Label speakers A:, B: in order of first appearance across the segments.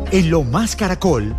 A: En Lo Más Caracol,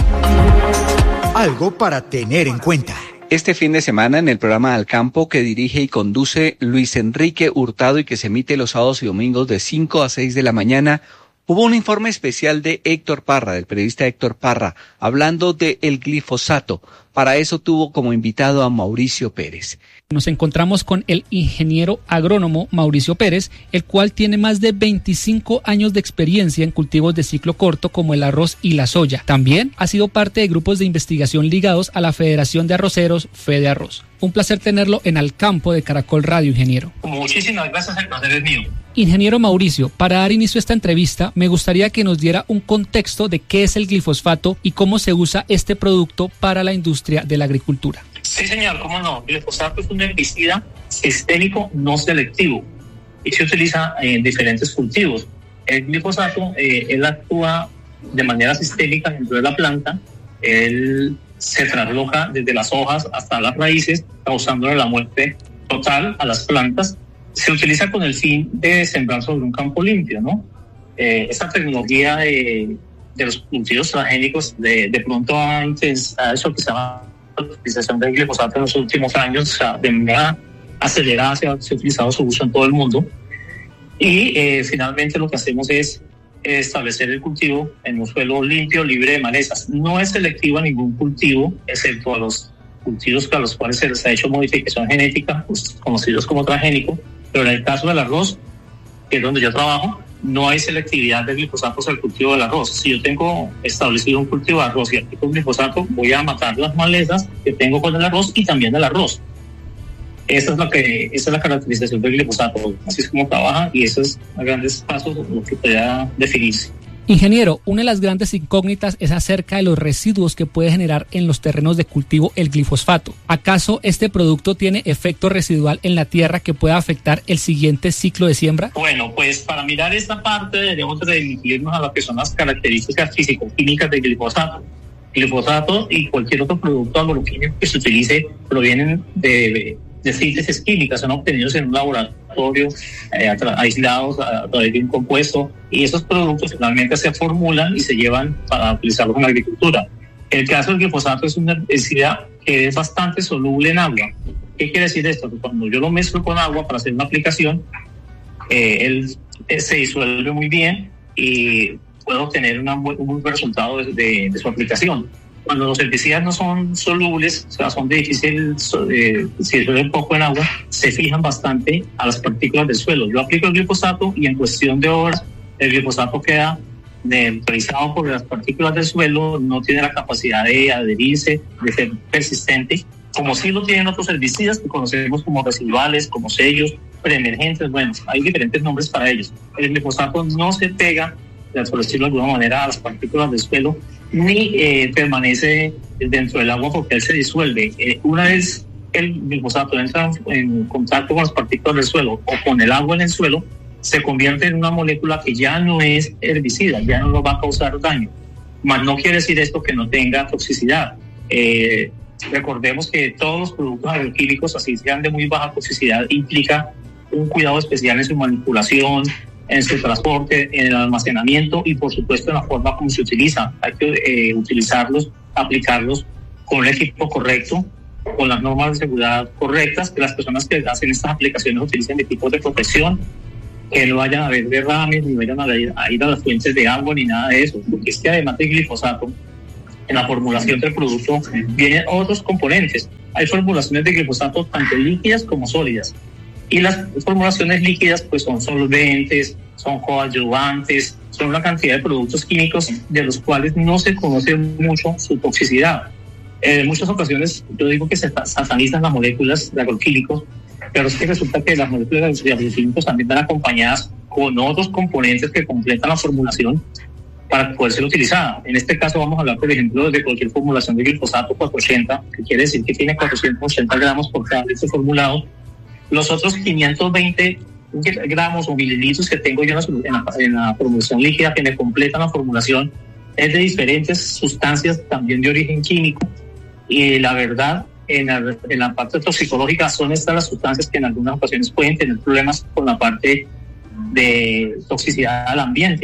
A: algo para tener en cuenta.
B: Este fin de semana en el programa Al Campo que dirige y conduce Luis Enrique Hurtado y que se emite los sábados y domingos de 5 a 6 de la mañana, hubo un informe especial de Héctor Parra, del periodista Héctor Parra, hablando de el glifosato. Para eso tuvo como invitado a Mauricio Pérez.
C: Nos encontramos con el ingeniero agrónomo Mauricio Pérez, el cual tiene más de 25 años de experiencia en cultivos de ciclo corto como el arroz y la soya. También ha sido parte de grupos de investigación ligados a la Federación de Arroceros, FEDEARROZ. Un placer tenerlo en Al Campo de Caracol Radio, ingeniero.
D: Muchísimas gracias, el placer es mío.
C: Ingeniero Mauricio, para dar inicio a esta entrevista, me gustaría que nos diera un contexto de qué es el glifosato y cómo se usa este producto para la industria de la agricultura.
D: Sí, señor, cómo no. El glifosato es un herbicida sistémico no selectivo y se utiliza en diferentes cultivos. El glifosato, él actúa de manera sistémica dentro de la planta. Él se trasloca desde las hojas hasta las raíces, causándole la muerte total a las plantas. Se utiliza con el fin de sembrar sobre un campo limpio, ¿no? Esta tecnología de los cultivos transgénicos de pronto ha hecho que se llama la utilización del glifosato en los últimos años, o sea, de manera acelerada se ha utilizado su uso en todo el mundo. Y finalmente lo que hacemos es establecer el cultivo en un suelo limpio, libre de malezas. No es selectivo a ningún cultivo, excepto a los cultivos a los cuales se les ha hecho modificación genética, pues, conocidos como transgénicos. Pero en el caso del arroz, que es donde yo trabajo, no hay selectividad de glifosatos al cultivo del arroz. Si yo tengo establecido un cultivo de arroz y aplico glifosato, voy a matar las malezas que tengo con el arroz y también el arroz. Esa es la caracterización del glifosato. Así es como trabaja y eso es a grandes pasos lo que pueda definirse.
C: Ingeniero, una de las grandes incógnitas es acerca de los residuos que puede generar en los terrenos de cultivo el glifosato. ¿Acaso este producto tiene efecto residual en la tierra que pueda afectar el siguiente ciclo de siembra?
D: Bueno, pues para mirar esta parte deberíamos dirigirnos a lo que son las características físico-químicas del glifosato. Glifosato y cualquier otro producto agroquímico que se utilice provienen de síntesis químicas, son obtenidos en un laboratorio aislados a través de un compuesto, y esos productos finalmente se formulan y se llevan para utilizarlos en la agricultura. El caso del glifosato es una herbicida que es bastante soluble en agua. ¿Qué quiere decir esto? Que cuando yo lo mezclo con agua para hacer una aplicación, él se disuelve muy bien y puedo obtener un buen resultado de su aplicación. Cuando los herbicidas no son solubles, o sea, son de difícil, si disuelven poco en agua, se fijan bastante a las partículas del suelo. Yo aplico el glifosato y en cuestión de horas el glifosato queda neutralizado por las partículas del suelo, no tiene la capacidad de adherirse, de ser persistente, como sí lo tienen otros herbicidas que conocemos como residuales, como sellos, preemergentes. Bueno, hay diferentes nombres para ellos. El glifosato no se pega, por decirlo de alguna manera, a las partículas del suelo, ni permanece dentro del agua porque él se disuelve. Una vez el glifosato entra en contacto con las partículas del suelo o con el agua en el suelo, se convierte en una molécula que ya no es herbicida, ya no lo va a causar daño. Mas no quiere decir esto que no tenga toxicidad. Recordemos que todos los productos agroquímicos, así sean de muy baja toxicidad, implica un cuidado especial en su manipulación, en su transporte, en el almacenamiento y por supuesto en la forma como se utiliza. Hay que utilizarlos, aplicarlos con el equipo correcto, con las normas de seguridad correctas, que las personas que hacen estas aplicaciones utilicen equipos de protección, que no vayan a haber derrames, ni vayan a ir a las fuentes de agua, ni nada de eso, porque es que además del glifosato, en la formulación del producto vienen otros componentes. Hay formulaciones de glifosato tanto líquidas como sólidas. Y las formulaciones líquidas pues son solventes, son coadyuvantes, son una cantidad de productos químicos de los cuales no se conoce mucho su toxicidad. En muchas ocasiones yo digo que se satanizan las moléculas de agroquímicos, pero es que resulta que las moléculas de agroquímicos también van acompañadas con otros componentes que completan la formulación para poder ser utilizada. En este caso vamos a hablar, por ejemplo, de cualquier formulación de glifosato 480, que quiere decir que tiene 480 gramos por cada litro formulado. Los otros 520 gramos o mililitros que tengo yo en la formulación líquida que me completan la formulación es de diferentes sustancias también de origen químico, y la verdad en la parte toxicológica son estas las sustancias que en algunas ocasiones pueden tener problemas con la parte de toxicidad al ambiente.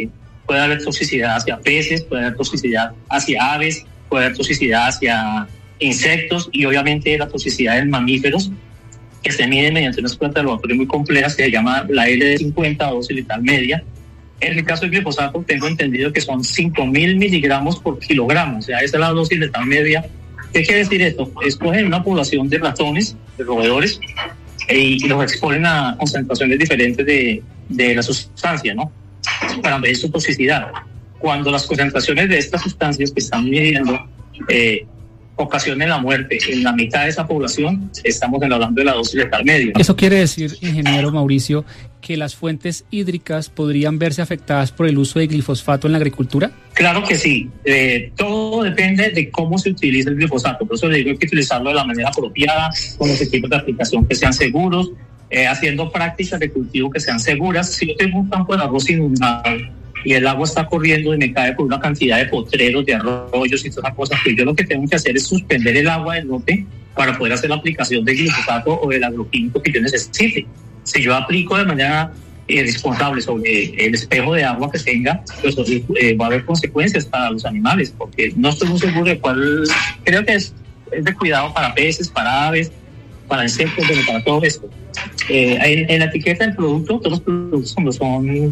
D: puede haber toxicidad hacia peces, puede haber toxicidad hacia aves, puede haber toxicidad hacia insectos y obviamente la toxicidad en mamíferos que se mide mediante unas pruebas de laboratorio muy complejas que se llama la LD50 o dosis letal media. En el caso del glifosato tengo entendido que son 5.000 miligramos por kilogramo, o sea, esa es la dosis letal media. ¿Qué quiere decir esto? Escogen una población de ratones, de roedores, y los exponen a concentraciones diferentes de la sustancia, ¿no? Para ver su toxicidad. Cuando las concentraciones de estas sustancias que están midiendo ocasionen la muerte en la mitad de esa población, estamos hablando de la dosis letal media.
C: Eso quiere decir, ingeniero Mauricio, que las fuentes hídricas podrían verse afectadas por el uso de glifosfato en la agricultura.
D: Claro que sí. Todo depende de cómo se utiliza el glifosato. Por eso le digo que hay que utilizarlo de la manera apropiada, con los equipos de aplicación que sean seguros, haciendo prácticas de cultivo que sean seguras. Si yo tengo un campo de arroz inundado y el agua está corriendo y me cae por una cantidad de potreros, de arroyos y todas esas cosas, pues yo lo que tengo que hacer es suspender el agua del lote para poder hacer la aplicación de glifosato o del agroquímico que yo necesite. Si yo aplico de manera responsable sobre el espejo de agua que tenga, pues va a haber consecuencias para los animales, porque no estoy muy seguro de cuál. Creo que es de cuidado para peces, para aves, para insectos, pero para todo esto. En la etiqueta del producto, todos los productos cuando son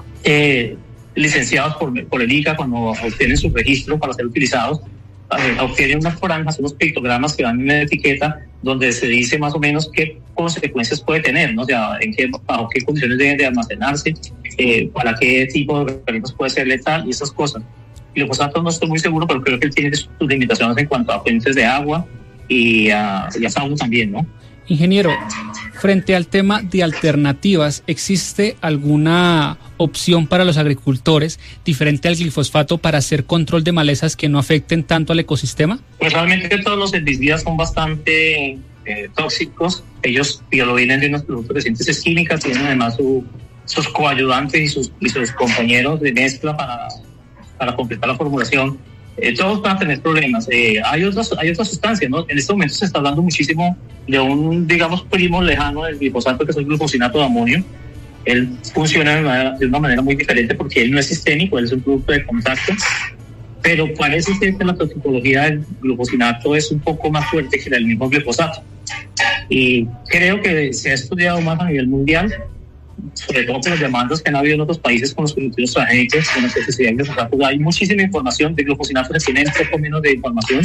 D: licenciados por el ICA, cuando obtienen su registro para ser utilizados, obtienen unas franjas, unos pictogramas que van en la etiqueta donde se dice más o menos qué consecuencias puede tener, ¿no? O sea, bajo qué condiciones deben de almacenarse, para qué tipo de organismos puede ser letal y esas cosas. Y los glifosato no estoy muy seguro, pero creo que él tiene sus limitaciones en cuanto a fuentes de agua y a fauna también, ¿no?
C: Ingeniero, frente al tema de alternativas, ¿existe alguna opción para los agricultores diferente al glifosfato para hacer control de malezas que no afecten tanto al ecosistema?
D: Pues realmente todos los herbicidas son bastante tóxicos. Ellos vienen de unos productos de síntesis química, tienen además sus coayudantes y sus compañeros de mezcla para completar la formulación. Todos van a tener problemas. Hay otras sustancias, ¿no? En este momento se está hablando muchísimo de un, digamos, primo lejano del glifosato, que es el glufosinato de amonio. Él funciona de una manera muy diferente porque él no es sistémico, él es un producto de contacto, pero parece ser que la toxicología del glufosinato es un poco más fuerte que la del mismo glifosato. Y creo que se ha estudiado más a nivel mundial, sobre todo por las demandas que han habido en otros países con los cultivos transgénicos, con la toxicidad del glifosato. Hay muchísima información de glufosinato, se tiene un poco menos de información.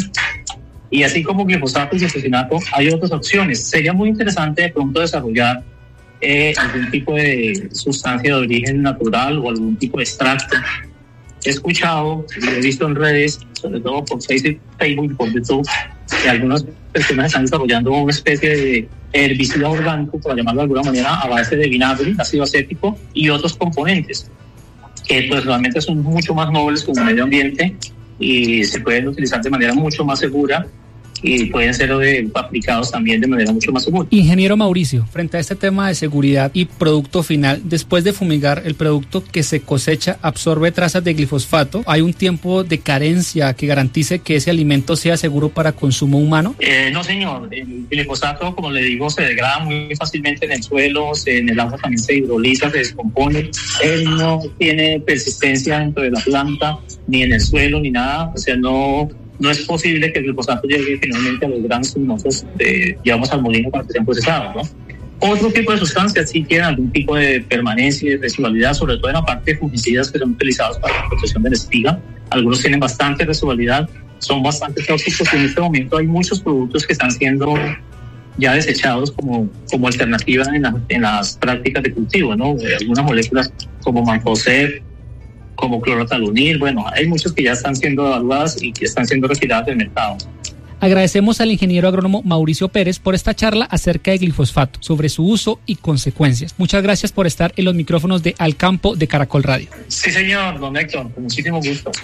D: Y así como glifosato y glufosinato, hay otras opciones. Sería muy interesante de pronto desarrollar algún tipo de sustancia de origen natural o algún tipo de extracto. He escuchado, he visto en redes, sobre todo por Facebook y por YouTube, que algunas personas están desarrollando una especie de herbicida orgánico, por llamarlo de alguna manera, a base de vinagre, ácido acético y otros componentes, que pues realmente son mucho más nobles como medio ambiente y se pueden utilizar de manera mucho más segura y pueden ser aplicados también de manera mucho más segura.
C: Ingeniero Mauricio, frente a este tema de seguridad y producto final, después de fumigar, el producto que se cosecha absorbe trazas de glifosfato. ¿Hay un tiempo de carencia que garantice que ese alimento sea seguro para consumo humano?
D: No, señor. El glifosato, como le digo, se degrada muy fácilmente en el suelo, en el agua también se hidroliza, se descompone. Él no tiene persistencia dentro de la planta, ni en el suelo, ni nada. O sea, no es posible que el glifosato llegue finalmente a los granos luminosos, llevamos al molino para que sean procesados, ¿no? Otro tipo de sustancias sí tienen algún tipo de permanencia y de residualidad, sobre todo en la parte de fungicidas que son utilizados para la protección de la espiga. Algunos tienen bastante residualidad, son bastante tóxicos y en este momento hay muchos productos que están siendo ya desechados como alternativa en las prácticas de cultivo, ¿no? Algunas moléculas como mancozeb, como clorotalunil, bueno, hay muchos que ya están siendo evaluadas y que están siendo retiradas del mercado.
C: Agradecemos al ingeniero agrónomo Mauricio Pérez por esta charla acerca de glifosato, sobre su uso y consecuencias. Muchas gracias por estar en los micrófonos de Al Campo de Caracol Radio.
D: Sí, señor, don Héctor, con muchísimo gusto.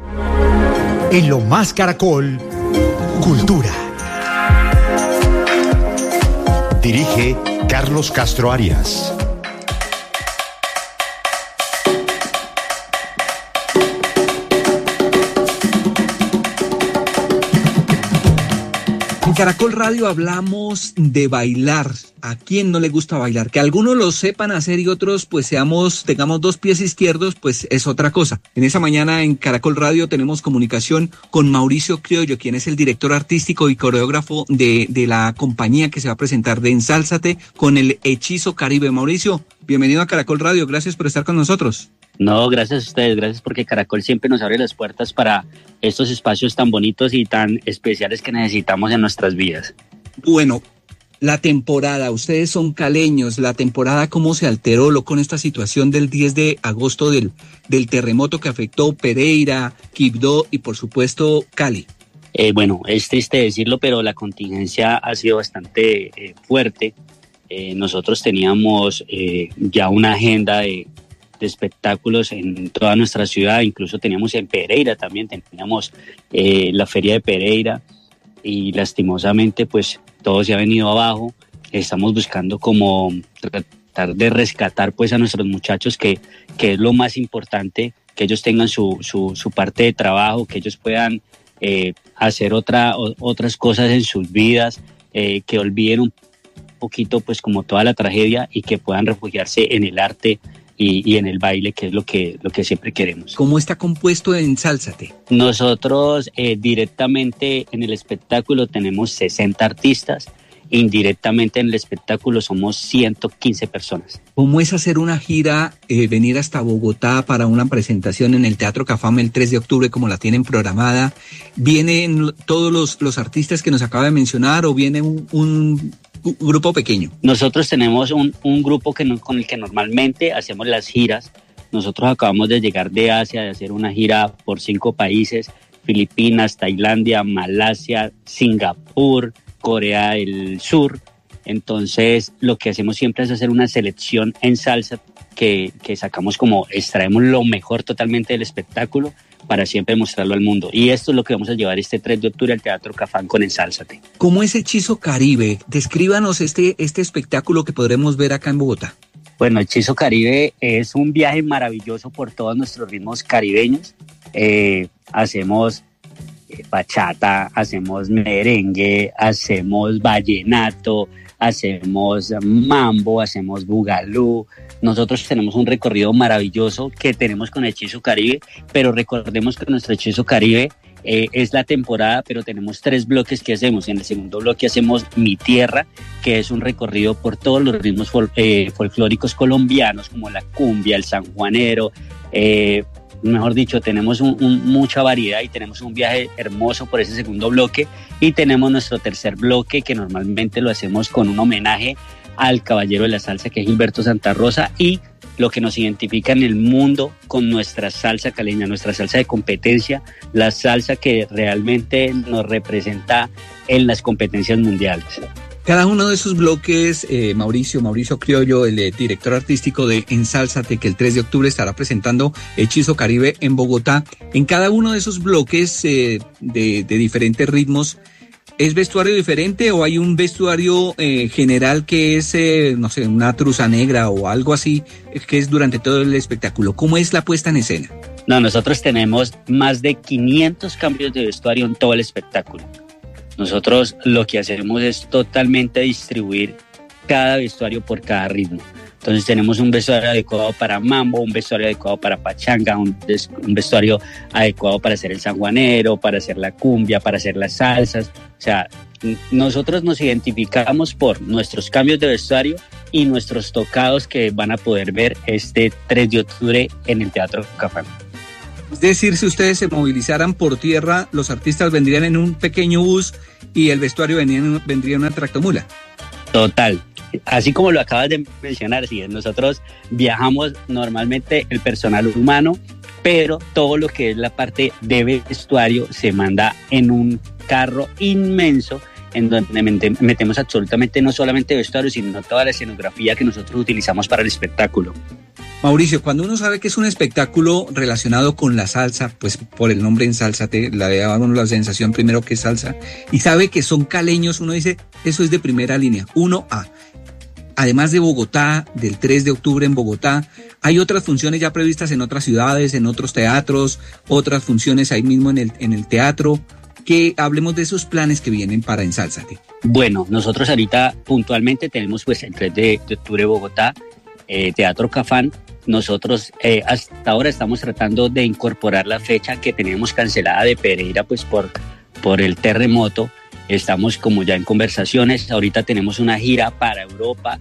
A: En Lo Más Caracol, Cultura. Dirige Carlos Castro Arias.
B: En Caracol Radio hablamos de bailar. ¿a quién no le gusta bailar? Que algunos lo sepan hacer y otros pues tengamos dos pies izquierdos, pues es otra cosa. En esa mañana en Caracol Radio tenemos comunicación con Mauricio Criollo, quien es el director artístico y coreógrafo de la compañía que se va a presentar de Ensálzate con el Hechizo Caribe. Mauricio, bienvenido a Caracol Radio, gracias por estar con nosotros.
E: No, gracias a ustedes, gracias porque Caracol siempre nos abre las puertas para estos espacios tan bonitos y tan especiales que necesitamos en nuestras vidas.
B: Bueno, la temporada, ustedes son caleños, la temporada cómo se alteró con esta situación del 10 de agosto del terremoto que afectó Pereira, Quibdó y por supuesto Cali.
E: Bueno, es triste decirlo, pero la contingencia ha sido bastante fuerte. Nosotros teníamos ya una agenda de espectáculos en toda nuestra ciudad, incluso teníamos en Pereira también, teníamos la feria de Pereira y lastimosamente pues todo se ha venido abajo. Estamos buscando como tratar de rescatar pues a nuestros muchachos que es lo más importante, que ellos tengan su parte de trabajo, que ellos puedan hacer otras cosas en sus vidas, que olviden un poquito pues como toda la tragedia y que puedan refugiarse en el arte y en el baile, que es lo que siempre queremos.
B: ¿Cómo está compuesto Ensálzate?
E: Nosotros directamente en el espectáculo tenemos 60 artistas, indirectamente en el espectáculo somos 115 personas.
B: ¿Cómo es hacer una gira, venir hasta Bogotá para una presentación en el Teatro Cafam el 3 de octubre como la tienen programada? ¿Vienen todos los artistas que nos acaba de mencionar o viene un grupo pequeño?
E: Nosotros tenemos un grupo con el que normalmente hacemos las giras. Nosotros acabamos de llegar de Asia, de hacer una gira por 5 países, Filipinas, Tailandia, Malasia, Singapur, Corea del Sur. Entonces lo que hacemos siempre es hacer una selección en salsa que sacamos, como extraemos lo mejor totalmente del espectáculo para siempre mostrarlo al mundo. Y esto es lo que vamos a llevar este 3 de octubre al Teatro Cafam con Ensálzate.
B: ¿Cómo es Hechizo Caribe? Descríbanos este espectáculo que podremos ver acá en Bogotá.
E: Bueno, Hechizo Caribe es un viaje maravilloso por todos nuestros ritmos caribeños. Hacemos bachata, hacemos merengue, hacemos vallenato, hacemos mambo, hacemos bugalú. Nosotros tenemos un recorrido maravilloso que tenemos con Hechizo Caribe, pero recordemos que nuestro Hechizo Caribe es la temporada, pero tenemos 3 bloques que hacemos. En el segundo bloque hacemos Mi Tierra, que es un recorrido por todos los ritmos folclóricos colombianos, como la cumbia, el sanjuanero, mejor dicho, tenemos mucha variedad y tenemos un viaje hermoso por ese segundo bloque. Y tenemos nuestro tercer bloque, que normalmente lo hacemos con un homenaje al caballero de la salsa, que es Gilberto Santa Rosa, y lo que nos identifica en el mundo con nuestra salsa caleña, nuestra salsa de competencia, la salsa que realmente nos representa en las competencias mundiales.
B: Cada uno de esos bloques, Mauricio Criollo, el director artístico de Ensálzate, que el 3 de octubre estará presentando Hechizo Caribe en Bogotá, en cada uno de esos bloques de diferentes ritmos, ¿es vestuario diferente o hay un vestuario general que es, no sé, una truza negra o algo así, que es durante todo el espectáculo? ¿Cómo es la puesta en escena?
E: No, nosotros tenemos más de 500 cambios de vestuario en todo el espectáculo. Nosotros lo que hacemos es totalmente distribuir cada vestuario por cada ritmo. Entonces tenemos un vestuario adecuado para mambo, un vestuario adecuado para pachanga, un vestuario adecuado para hacer el sanjuanero, para hacer la cumbia, para hacer las salsas. O sea, nosotros nos identificamos por nuestros cambios de vestuario y nuestros tocados que van a poder ver este 3 de octubre en el Teatro Cafam.
B: Es decir, si ustedes se movilizaran por tierra, los artistas vendrían en un pequeño bus y el vestuario vendría en una tractomula.
E: Total. Así como lo acabas de mencionar, sí, nosotros viajamos normalmente el personal humano, pero todo lo que es la parte de vestuario se manda en un carro inmenso en donde metemos absolutamente no solamente vestuario, sino toda la escenografía que nosotros utilizamos para el espectáculo.
B: Mauricio, cuando uno sabe que es un espectáculo relacionado con la salsa, pues por el nombre Ensálzate, le da a uno la sensación primero que es salsa, y sabe que son caleños, uno dice, eso es de primera línea, 1A. Además de Bogotá, del 3 de octubre en Bogotá, hay otras funciones ya previstas en otras ciudades, en otros teatros, otras funciones ahí mismo en el teatro. Que hablemos de esos planes que vienen para Ensálzate.
E: Bueno, nosotros ahorita puntualmente tenemos pues el 3 de octubre Bogotá, Teatro Cafam. Nosotros hasta ahora estamos tratando de incorporar la fecha que teníamos cancelada de Pereira pues por el terremoto. Estamos como ya en conversaciones. Ahorita tenemos una gira para Europa,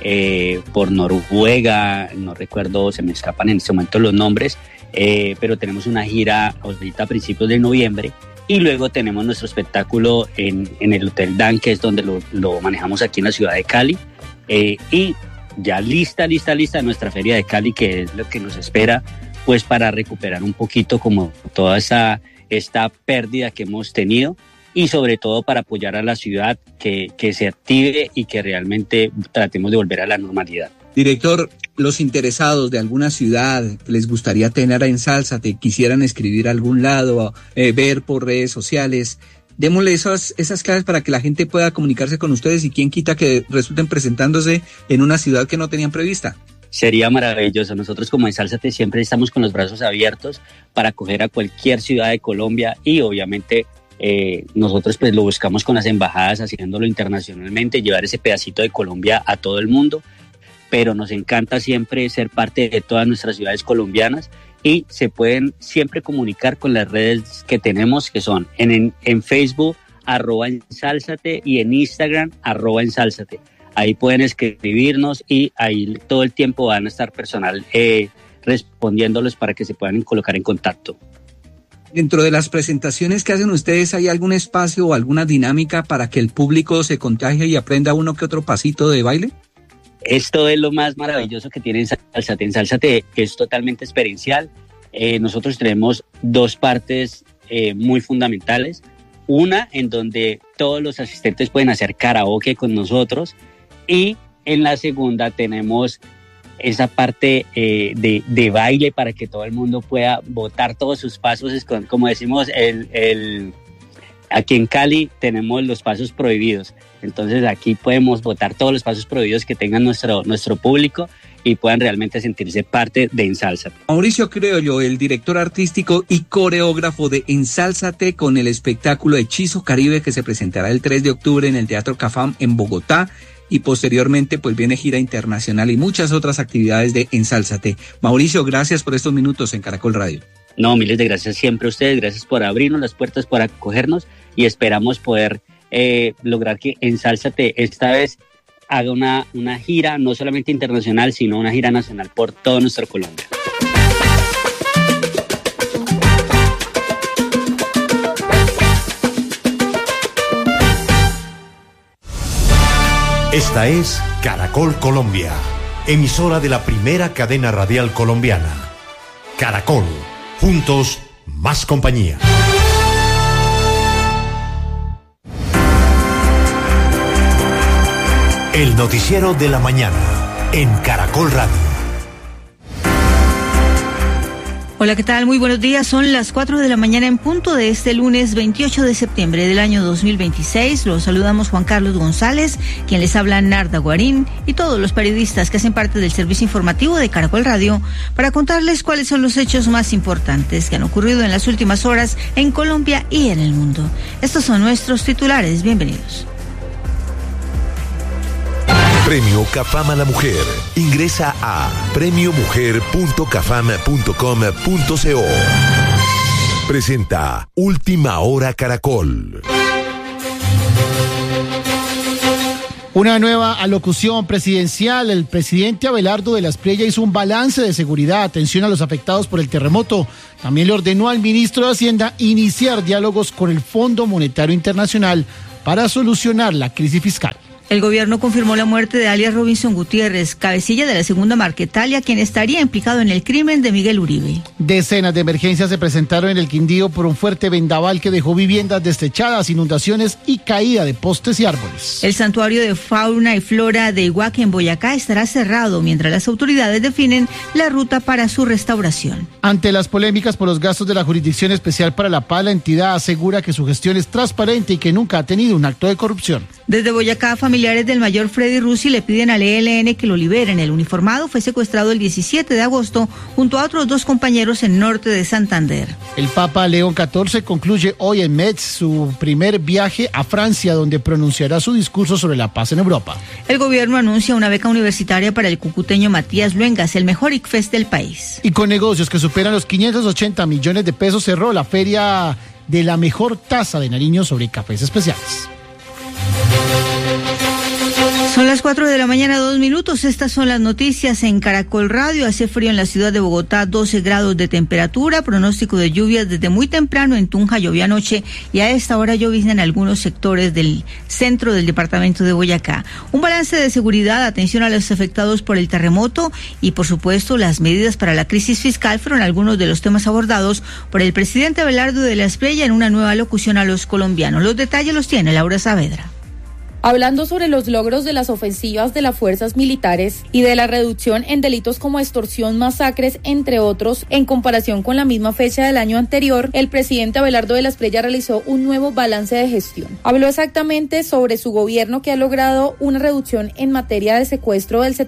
E: por Noruega, no recuerdo, se me escapan en este momento los nombres, pero tenemos una gira ahorita a principios de noviembre. Y luego tenemos nuestro espectáculo en el Hotel Dan, que es donde lo manejamos aquí en la ciudad de Cali. Y ya lista nuestra feria de Cali, que es lo que nos espera, pues para recuperar un poquito como toda esta pérdida que hemos tenido y sobre todo para apoyar a la ciudad que se active y que realmente tratemos de volver a la normalidad.
B: Director, los interesados de alguna ciudad les gustaría tener a Ensálzate, quisieran escribir a algún lado, ver por redes sociales, démosle esas claves para que la gente pueda comunicarse con ustedes y quién quita que resulten presentándose en una ciudad que no tenían prevista.
E: Sería maravilloso. Nosotros como Ensálzate siempre estamos con los brazos abiertos para acoger a cualquier ciudad de Colombia y obviamente nosotros pues lo buscamos con las embajadas, haciéndolo internacionalmente, llevar ese pedacito de Colombia a todo el mundo. Pero nos encanta siempre ser parte de todas nuestras ciudades colombianas y se pueden siempre comunicar con las redes que tenemos, que son en Facebook, @ensálzate, y en Instagram, @ensálzate. Ahí pueden escribirnos y ahí todo el tiempo van a estar personal respondiéndolos para que se puedan colocar en contacto.
B: Dentro de las presentaciones que hacen ustedes, ¿hay algún espacio o alguna dinámica para que el público se contagie y aprenda uno que otro pasito de baile?
E: Esto es lo más maravilloso que tiene Ensálzate. Ensálzate es totalmente experiencial. Nosotros tenemos dos partes muy fundamentales. Una en donde todos los asistentes pueden hacer karaoke con nosotros y en la segunda tenemos esa parte de baile para que todo el mundo pueda botar todos sus pasos. Como decimos, aquí en Cali tenemos los pasos prohibidos. Entonces aquí podemos botar todos los pasos prohibidos que tengan nuestro público y puedan realmente sentirse parte de Ensálzate.
B: Mauricio Criollo, el director artístico y coreógrafo de Ensálzate, con el espectáculo Hechizo Caribe que se presentará el 3 de octubre en el Teatro Cafam en Bogotá y posteriormente pues viene gira internacional y muchas otras actividades de Ensálzate. Mauricio, gracias por estos minutos en Caracol Radio.
E: No, miles de gracias siempre a ustedes, gracias por abrirnos las puertas, por acogernos y esperamos poder lograr que Ensálzate esta vez haga una gira no solamente internacional, sino una gira nacional por todo nuestro Colombia.
A: Esta es Caracol Colombia, emisora de la primera cadena radial colombiana. Caracol, juntos, más compañía. El noticiero de la mañana en Caracol Radio.
F: Hola, ¿qué tal? Muy buenos días. Son las 4 de la mañana en punto de este lunes 28 de septiembre del año 2026. Los saludamos Juan Carlos González, quien les habla Narda Guarín, y todos los periodistas que hacen parte del servicio informativo de Caracol Radio para contarles cuáles son los hechos más importantes que han ocurrido en las últimas horas en Colombia y en el mundo. Estos son nuestros titulares. Bienvenidos.
G: Premio Cafam a la Mujer. Ingresa a premiomujer.cafam.com.co. Presenta Última Hora Caracol.
H: Una nueva alocución presidencial. El presidente Abelardo de la Espriella hizo un balance de seguridad, atención a los afectados por el terremoto. También le ordenó al ministro de Hacienda iniciar diálogos con el Fondo Monetario Internacional para solucionar la crisis fiscal.
F: El gobierno confirmó la muerte de alias Robinson Gutiérrez, cabecilla de la segunda Marquetalia, quien estaría implicado en el crimen de Miguel Uribe.
H: Decenas de emergencias se presentaron en el Quindío por un fuerte vendaval que dejó viviendas destechadas, inundaciones y caída de postes y árboles.
F: El santuario de fauna y flora de Iguaque en Boyacá estará cerrado mientras las autoridades definen la ruta para su restauración.
H: Ante las polémicas por los gastos de la Jurisdicción Especial para la Paz, la entidad asegura que su gestión es transparente y que nunca ha tenido un acto de corrupción.
F: Desde Boyacá, familiares del mayor Freddy Russi le piden al ELN que lo liberen. El uniformado fue secuestrado el 17 de agosto junto a otros 2 compañeros en norte de Santander.
H: El Papa León XIV concluye hoy en Metz su primer viaje a Francia, donde pronunciará su discurso sobre la paz en Europa.
F: El gobierno anuncia una beca universitaria para el cucuteño Matías Luengas, el mejor ICFES del país.
H: Y con negocios que superan los 580 millones de pesos cerró la feria de la mejor taza de Nariño sobre cafés especiales.
F: Son las 4 de la mañana, 2 minutos. Estas son las noticias en Caracol Radio. Hace frío en la ciudad de Bogotá, 12 grados de temperatura. Pronóstico de lluvias desde muy temprano. En Tunja llovió anoche y a esta hora llovizna en algunos sectores del centro del departamento de Boyacá. Un balance de seguridad, atención a los afectados por el terremoto y, por supuesto, las medidas para la crisis fiscal fueron algunos de los temas abordados por el presidente Abelardo de la Espriella en una nueva locución a los colombianos. Los detalles los tiene Laura Saavedra.
I: Hablando sobre los logros de las ofensivas de las fuerzas militares y de la reducción en delitos como extorsión, masacres, entre otros, en comparación con la misma fecha del año anterior, el presidente Abelardo de la Espriella realizó un nuevo balance de gestión. Habló exactamente sobre su gobierno, que ha logrado una reducción en materia de secuestro del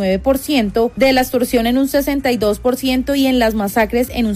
I: 79%, de la extorsión en un 62% y en las masacres en un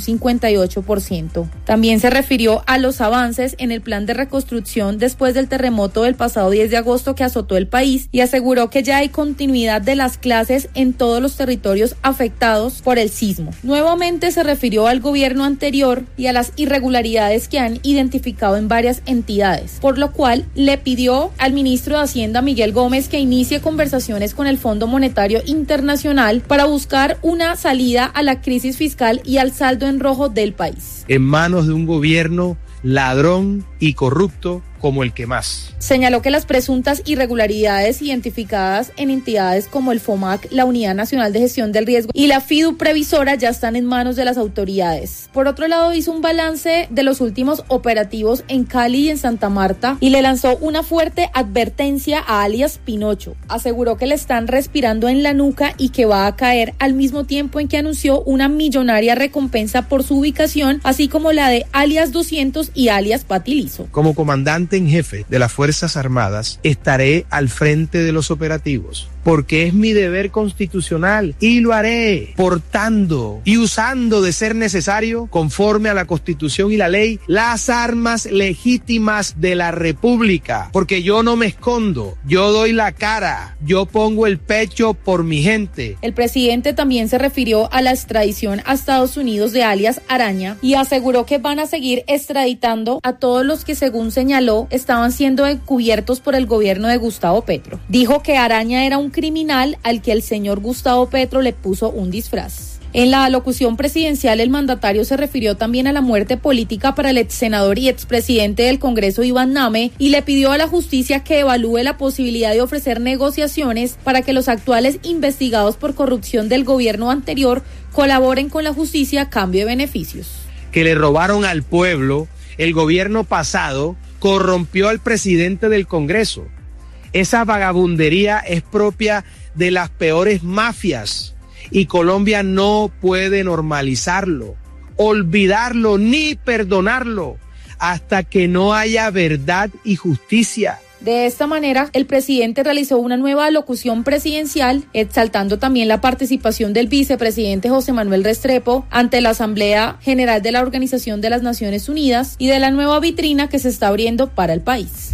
I: 58%. También se refirió a los avances en el plan de reconstrucción después del terremoto del pasado 10 de agosto que azotó el país y aseguró que ya hay continuidad de las clases en todos los territorios afectados por el sismo. Nuevamente se refirió al gobierno anterior y a las irregularidades que han identificado en varias entidades, por lo cual le pidió al ministro de Hacienda, Miguel Gómez, que inicie conversaciones con el Fondo Monetario Internacional para buscar una salida a la crisis fiscal y al saldo en rojo del país.
J: En manos de un gobierno ladrón y corrupto como el que más.
I: Señaló que las presuntas irregularidades identificadas en entidades como el FOMAC, la Unidad Nacional de Gestión del Riesgo y la FIDU Previsora ya están en manos de las autoridades. Por otro lado, hizo un balance de los últimos operativos en Cali y en Santa Marta y le lanzó una fuerte advertencia a alias Pinocho. Aseguró que le están respirando en la nuca y que va a caer, al mismo tiempo en que anunció una millonaria recompensa por su ubicación, así como la de alias 200 y alias Patilizo.
J: Como comandante en jefe de las Fuerzas Armadas, estaré al frente de los operativos, porque es mi deber constitucional y lo haré portando y usando, de ser necesario, conforme a la Constitución y la ley, las armas legítimas de la República, porque yo no me escondo, yo doy la cara, yo pongo el pecho por mi gente.
I: El presidente también se refirió a la extradición a Estados Unidos de alias Araña y aseguró que van a seguir extraditando a todos los que, según señaló, estaban siendo encubiertos por el gobierno de Gustavo Petro. Dijo que Araña era un criminal al que el señor Gustavo Petro le puso un disfraz. En la alocución presidencial, el mandatario se refirió también a la muerte política para el ex senador y expresidente del Congreso, Iván Name, y le pidió a la justicia que evalúe la posibilidad de ofrecer negociaciones para que los actuales investigados por corrupción del gobierno anterior colaboren con la justicia a cambio de beneficios.
J: Que le robaron al pueblo, el gobierno pasado corrompió al presidente del Congreso. Esa vagabundería es propia de las peores mafias y Colombia no puede normalizarlo, olvidarlo ni perdonarlo hasta que no haya verdad y justicia.
I: De esta manera, el presidente realizó una nueva alocución presidencial, exaltando también la participación del vicepresidente José Manuel Restrepo ante la Asamblea General de la Organización de las Naciones Unidas y de la nueva vitrina que se está abriendo para el país.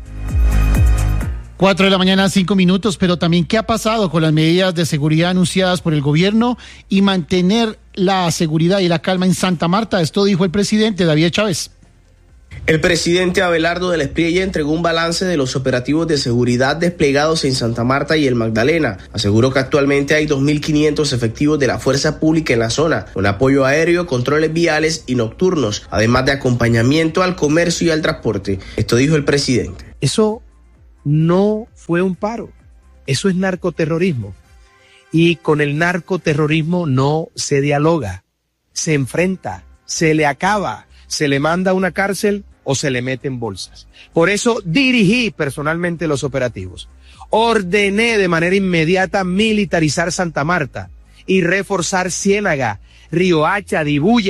H: 4 de la mañana, 5 minutos, pero también ¿qué ha pasado con las medidas de seguridad anunciadas por el gobierno y mantener la seguridad y la calma en Santa Marta? Esto dijo el presidente David Chávez.
K: El presidente Abelardo de la Espriella entregó un balance de los operativos de seguridad desplegados en Santa Marta y el Magdalena. Aseguró que actualmente hay 2.500 efectivos de la fuerza pública en la zona, con apoyo aéreo, controles viales y nocturnos, además de acompañamiento al comercio y al transporte. Esto dijo el presidente.
J: Eso no fue un paro, eso es narcoterrorismo. Y con el narcoterrorismo no se dialoga, se enfrenta, se le acaba, se le manda a una cárcel o se le mete en bolsas. Por eso dirigí personalmente los operativos. Ordené de manera inmediata militarizar Santa Marta y reforzar Ciénaga, Riohacha, Dibuya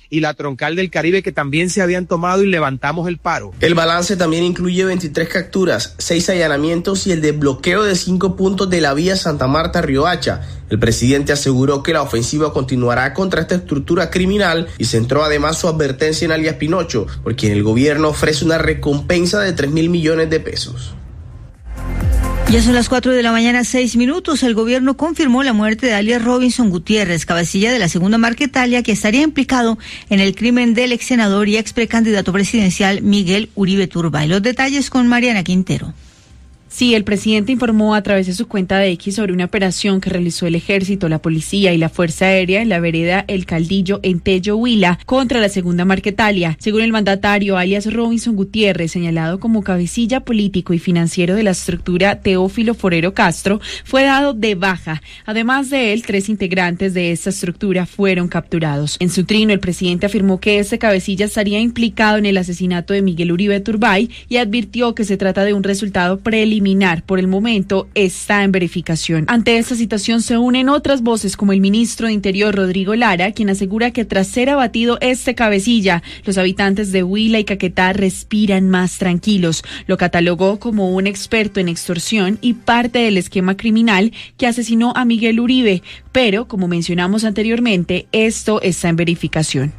J: y la Troncal del Caribe, que también se habían tomado, y levantamos el paro.
K: El balance también incluye 23 capturas, 6 allanamientos y el desbloqueo de 5 puntos de la vía Santa Marta-Riohacha. El presidente aseguró que la ofensiva continuará contra esta estructura criminal y centró además su advertencia en alias Pinocho, por quien el gobierno ofrece una recompensa de 3.000 millones de pesos.
F: Ya son las 4 de la mañana, 6 minutos. El gobierno confirmó la muerte de alias Robinson Gutiérrez, cabecilla de la segunda Marquetalia, que estaría implicado en el crimen del ex senador y ex precandidato presidencial Miguel Uribe Turbay. Los detalles con Mariana Quintero.
L: Sí, el presidente informó a través de su cuenta de X sobre una operación que realizó el Ejército, la Policía y la Fuerza Aérea en la vereda El Caldillo, en Tello, Huila, contra la segunda Marquetalia. Según el mandatario, alias Robinson Gutiérrez, señalado como cabecilla político y financiero de la estructura Teófilo Forero Castro, fue dado de baja. Además de él, 3 integrantes de esta estructura fueron capturados. En su trino, el presidente afirmó que este cabecilla estaría implicado en el asesinato de Miguel Uribe Turbay y advirtió que se trata de un resultado preliminar. Por el momento está en verificación. Ante esta situación se unen otras voces como el ministro de Interior Rodrigo Lara, quien asegura que tras ser abatido este cabecilla, los habitantes de Huila y Caquetá respiran más tranquilos. Lo catalogó como un experto en extorsión y parte del esquema criminal que asesinó a Miguel Uribe, pero como mencionamos anteriormente, esto está en verificación.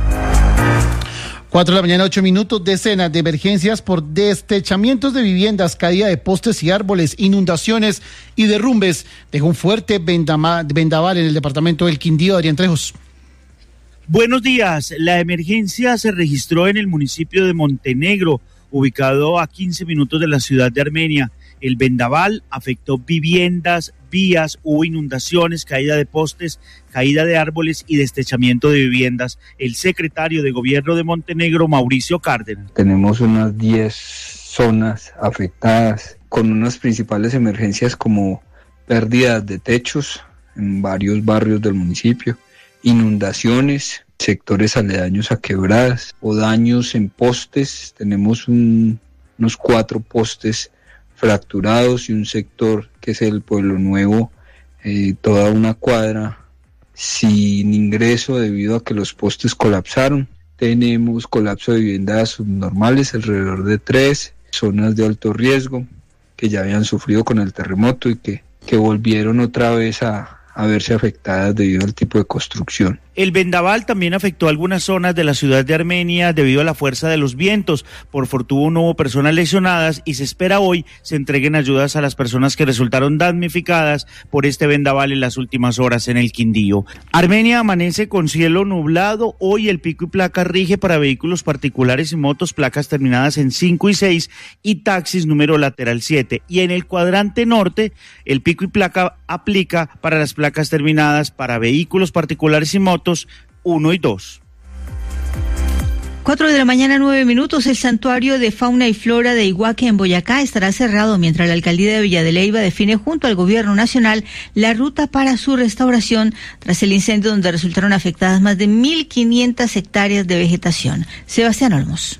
H: 4 de la mañana, 8 minutos. Decenas de emergencias por destechamientos de viviendas, caída de postes y árboles, inundaciones y derrumbes. Dejó un fuerte vendaval en el departamento del Quindío. Adrián Trejos.
M: Buenos días. La emergencia se registró en el municipio de Montenegro, ubicado a 15 minutos de la ciudad de Armenia. El vendaval afectó viviendas, vías, hubo inundaciones, caída de postes, caída de árboles y destechamiento de viviendas. El secretario de Gobierno de Montenegro, Mauricio Cárdenas.
N: Tenemos unas 10 zonas afectadas con unas principales emergencias como pérdidas de techos en varios barrios del municipio, inundaciones, sectores aledaños a quebradas o daños en postes. Tenemos unos 4 postes fracturados y un sector que es el Pueblo Nuevo, toda una cuadra sin ingreso debido a que los postes colapsaron. Tenemos colapso de viviendas subnormales, alrededor de 3 zonas de alto riesgo que ya habían sufrido con el terremoto y que volvieron otra vez a verse afectadas debido al tipo de construcción.
M: El vendaval también afectó algunas zonas de la ciudad de Armenia debido a la fuerza de los vientos. Por fortuna no hubo personas lesionadas y se espera hoy se entreguen ayudas a las personas que resultaron damnificadas por este vendaval en las últimas horas en el Quindío. Armenia amanece con cielo nublado. Hoy el pico y placa rige para vehículos particulares y motos, placas terminadas en 5 y 6 y taxis número lateral 7. Y en el cuadrante norte el pico y placa aplica para las placas terminadas para vehículos particulares y motos 1 y 2.
F: 4 de la mañana, 9 minutos. El santuario de fauna y flora de Iguaque en Boyacá estará cerrado mientras la alcaldía de Villa de Leyva define junto al gobierno nacional la ruta para su restauración tras el incendio donde resultaron afectadas más de 1.500 hectáreas de vegetación. Sebastián Olmos.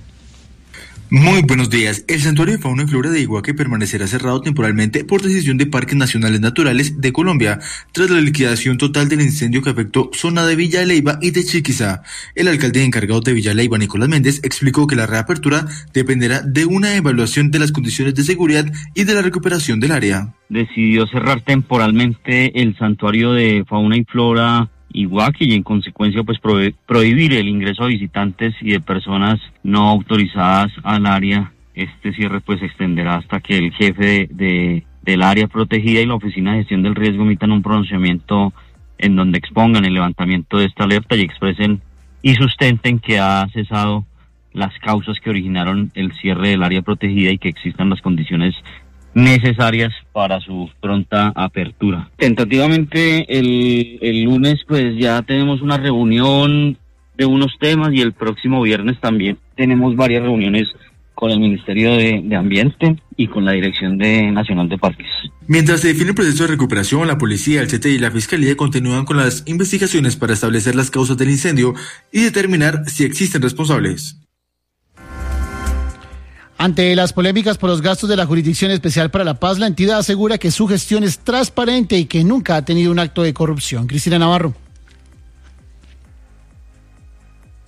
O: Muy buenos días. El Santuario de Fauna y Flora de Iguaque permanecerá cerrado temporalmente por decisión de Parques Nacionales Naturales de Colombia, tras la liquidación total del incendio que afectó zona de Villa de Leyva y de Chiquizá. El alcalde encargado de Villa de Leyva, Nicolás Méndez, explicó que la reapertura dependerá de una evaluación de las condiciones de seguridad y de la recuperación del área.
P: Decidió cerrar temporalmente el Santuario de Fauna y Flora Iguaque y en consecuencia pues prohibir el ingreso a visitantes y de personas no autorizadas al área. Este cierre pues se extenderá hasta que el jefe del área protegida y la Oficina de Gestión del Riesgo emitan un pronunciamiento en donde expongan el levantamiento de esta alerta y expresen y sustenten que ha cesado las causas que originaron el cierre del área protegida y que existan las condiciones necesarias para su pronta apertura. Tentativamente el lunes pues ya tenemos una reunión de unos temas y el próximo viernes también tenemos varias reuniones con el Ministerio de Ambiente y con la Dirección Nacional de Parques.
O: Mientras se define el proceso de recuperación, la policía, el CTI y la Fiscalía continúan con las investigaciones para establecer las causas del incendio y determinar si existen responsables.
H: Ante las polémicas por los gastos de la Jurisdicción Especial para la Paz, la entidad asegura que su gestión es transparente y que nunca ha tenido un acto de corrupción. Cristina Navarro.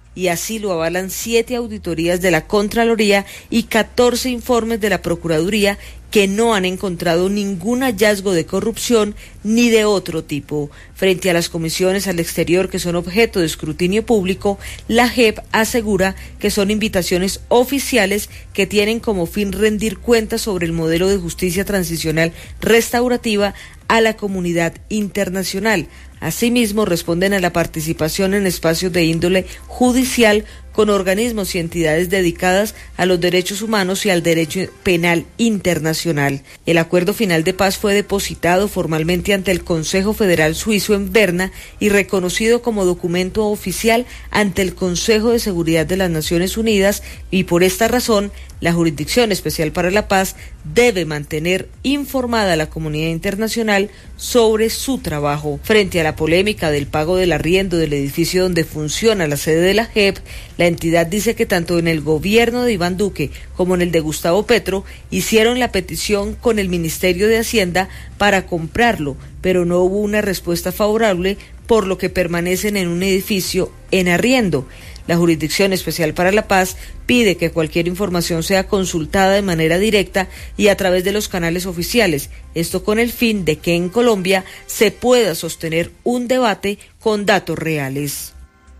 Q: y así lo avalan 7 auditorías de la Contraloría y 14 informes de la Procuraduría que no han encontrado ningún hallazgo de corrupción ni de otro tipo. Frente a las comisiones al exterior que son objeto de escrutinio público, la JEP asegura que son invitaciones oficiales que tienen como fin rendir cuentas sobre el modelo de justicia transicional restaurativa a la comunidad internacional. Asimismo, responden a la participación en espacios de índole judicial con organismos y entidades dedicadas a los derechos humanos y al derecho penal internacional. El acuerdo final de paz fue depositado formalmente ante el Consejo Federal Suizo en Berna y reconocido como documento oficial ante el Consejo de Seguridad de las Naciones Unidas, y por esta razón la Jurisdicción Especial para la Paz debe mantener informada a la comunidad internacional sobre su trabajo. Frente a la polémica del pago del arriendo del edificio donde funciona la sede de la JEP, la entidad dice que tanto en el gobierno de Iván Duque como en el de Gustavo Petro hicieron la petición con el Ministerio de Hacienda para comprarlo, pero no hubo una respuesta favorable, por lo que permanecen en un edificio en arriendo. La Jurisdicción Especial para la Paz pide que cualquier información sea consultada de manera directa y a través de los canales oficiales, esto con el fin de que en Colombia se pueda sostener un debate con datos reales.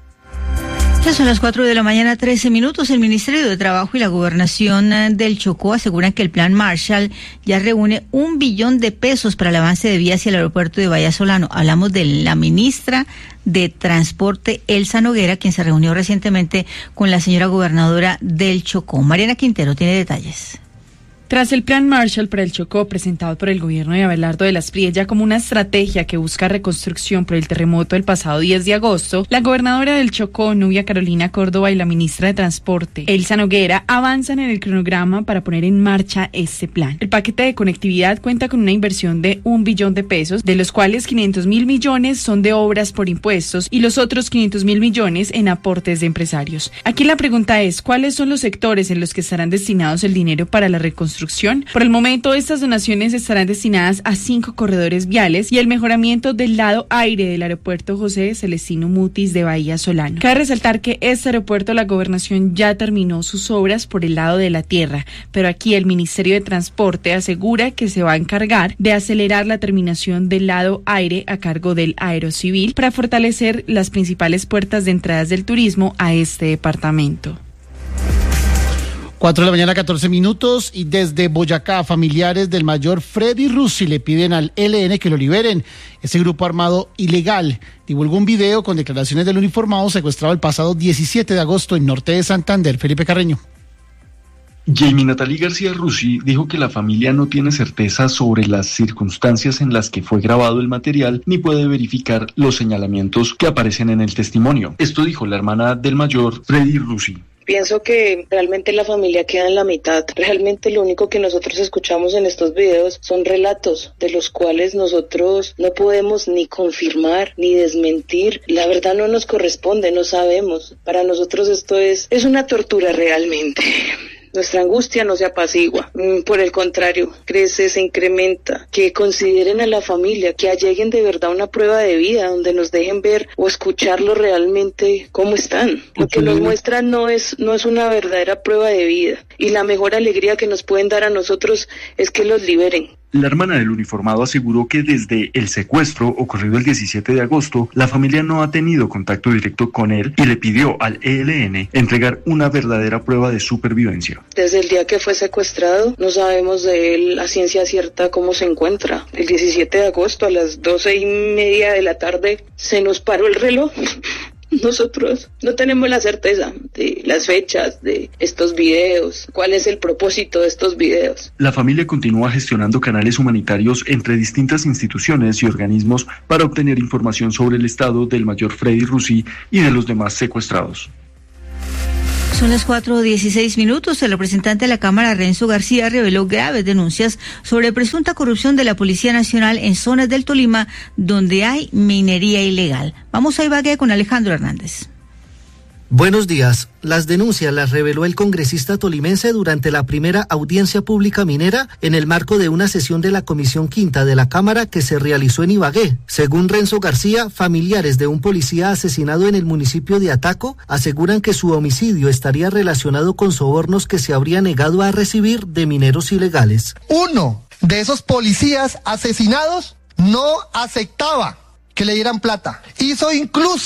F: Ya son las 4 de la mañana, 13 minutos. El Ministerio de Trabajo y la Gobernación del Chocó aseguran que el Plan Marshall ya reúne $1 billón para el avance de vías hacia el aeropuerto de Bahía Solano. Hablamos de la ministra de Transporte, Elsa Noguera, quien se reunió recientemente con la señora gobernadora del Chocó. Mariana Quintero tiene detalles.
L: Tras el Plan Marshall para el Chocó, presentado por el gobierno de Abelardo de las Priella como una estrategia que busca reconstrucción por el terremoto del pasado 10 de agosto, la gobernadora del Chocó, Nubia Carolina Córdoba, y la ministra de Transporte, Elsa Noguera, avanzan en el cronograma para poner en marcha este plan. El paquete de conectividad cuenta con una inversión de $1 billón, de los cuales 500.000 millones son de obras por impuestos y los otros 500.000 millones en aportes de empresarios. Aquí la pregunta es, ¿cuáles son los sectores en los que estarán destinados el dinero para la reconstrucción? Por el momento, estas donaciones estarán destinadas a 5 corredores viales y el mejoramiento del lado aire del aeropuerto José Celestino Mutis de Bahía Solano. Cabe resaltar que este aeropuerto, la gobernación ya terminó sus obras por el lado de la tierra, pero aquí el Ministerio de Transporte asegura que se va a encargar de acelerar la terminación del lado aire a cargo del Aerocivil para fortalecer las principales puertas de entradas del turismo a este departamento.
H: 4 de la mañana, 14 minutos, y desde Boyacá, familiares del mayor Freddy Russi le piden al ELN que lo liberen. Ese grupo armado ilegal divulgó un video con declaraciones del uniformado secuestrado el pasado 17 de agosto en norte de Santander. Felipe Carreño.
R: Jamie Natalie García Russi dijo que la familia no tiene certeza sobre las circunstancias en las que fue grabado el material ni puede verificar los señalamientos que aparecen en el testimonio. Esto dijo la hermana del mayor Freddy Russi.
S: Pienso que realmente la familia queda en la mitad. Realmente lo único que nosotros escuchamos en estos videos son relatos de los cuales nosotros no podemos ni confirmar ni desmentir. La verdad no nos corresponde, no sabemos. Para nosotros esto es una tortura realmente. Nuestra angustia no se apacigua, por el contrario, crece, se incrementa. Que consideren a la familia, que alleguen de verdad una prueba de vida donde nos dejen ver o escucharlo realmente cómo están. Lo que nos muestran no es una verdadera prueba de vida, y la mejor alegría que nos pueden dar a nosotros es que los liberen.
R: La hermana del uniformado aseguró que desde el secuestro ocurrido el 17 de agosto, la familia no ha tenido contacto directo con él y le pidió al ELN entregar una verdadera prueba de supervivencia.
S: Desde el día que fue secuestrado, no sabemos de él a ciencia cierta cómo se encuentra. El 17 de agosto a las 12:30 de la tarde se nos paró el reloj. Nosotros no tenemos la certeza de las fechas de estos videos, cuál es el propósito de estos videos.
R: La familia continúa gestionando canales humanitarios entre distintas instituciones y organismos para obtener información sobre el estado del mayor Freddy Russi y de los demás secuestrados.
F: Son las 4:16 minutos. El representante de la Cámara, Renzo García, reveló graves denuncias sobre presunta corrupción de la Policía Nacional en zonas del Tolima donde hay minería ilegal. Vamos a Ibagué con Alejandro Hernández.
T: Buenos días. Las denuncias las reveló el congresista tolimense durante la primera audiencia pública minera en el marco de una sesión de la Comisión Quinta de la Cámara que se realizó en Ibagué. Según Renzo García, familiares de un policía asesinado en el municipio de Ataco aseguran que su homicidio estaría relacionado con sobornos que se habría negado a recibir de mineros ilegales.
U: Uno de esos policías asesinados no aceptaba que le dieran plata. Hizo incluso